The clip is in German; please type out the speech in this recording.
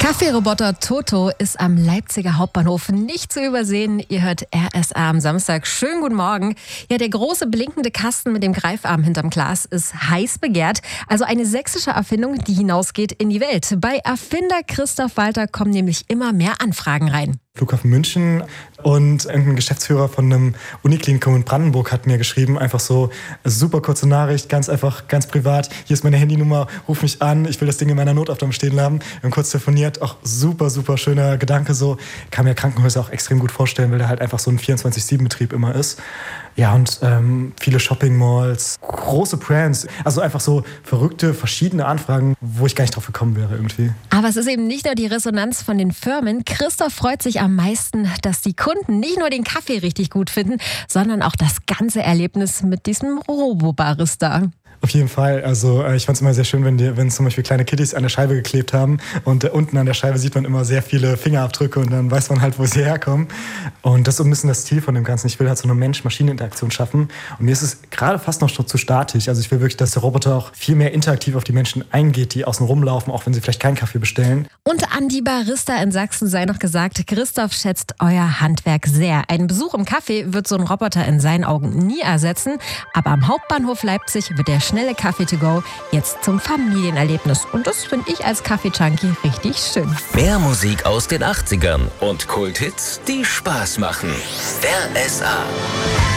Kaffeeroboter Toto ist am Leipziger Hauptbahnhof nicht zu übersehen. Ihr hört RSA am Samstag. Schönen guten Morgen. Ja, der große blinkende Kasten mit dem Greifarm hinterm Glas ist heiß begehrt. Also eine sächsische Erfindung, die hinausgeht in die Welt. Bei Erfinder Christoph Walter kommen nämlich immer mehr Anfragen rein. Flughafen München und irgendein Geschäftsführer von einem Uniklinikum in Brandenburg hat mir geschrieben, einfach so, super kurze Nachricht, ganz einfach, ganz privat, hier ist meine Handynummer, ruf mich an, ich will das Ding in meiner Notaufnahme stehen haben. Wir haben kurz telefoniert, auch super, super schöner Gedanke so, kann mir Krankenhäuser auch extrem gut vorstellen, weil der halt einfach so ein 24/7-Betrieb immer ist. Ja, und viele Shopping-Malls, große Brands, also einfach so verrückte, verschiedene Anfragen, wo ich gar nicht drauf gekommen wäre irgendwie. Aber es ist eben nicht nur die Resonanz von den Firmen. Christoph freut sich am meisten, dass die Kunden nicht nur den Kaffee richtig gut finden, sondern auch das ganze Erlebnis mit diesem Robo-Barista. Auf jeden Fall. Also ich fand es immer sehr schön, wenn zum Beispiel kleine Kiddies an der Scheibe geklebt haben und unten an der Scheibe sieht man immer sehr viele Fingerabdrücke und dann weiß man halt, wo sie herkommen. Und das ist so ein bisschen das Ziel von dem Ganzen. Ich will halt so eine Mensch-Maschinen-Interaktion schaffen. Und mir ist es gerade fast noch zu statisch. Also ich will wirklich, dass der Roboter auch viel mehr interaktiv auf die Menschen eingeht, die außen rumlaufen, auch wenn sie vielleicht keinen Kaffee bestellen. Und an die Barista in Sachsen sei noch gesagt, Christoph schätzt euer Handwerk sehr. Ein Besuch im Café wird so ein Roboter in seinen Augen nie ersetzen. Aber am Hauptbahnhof Leipzig wird der schnelle Kaffee to go jetzt zum Familienerlebnis. Und das finde ich als Kaffee-Junkie richtig schön. Mehr Musik aus den 80ern und Kulthits, die Spaß machen. RSA.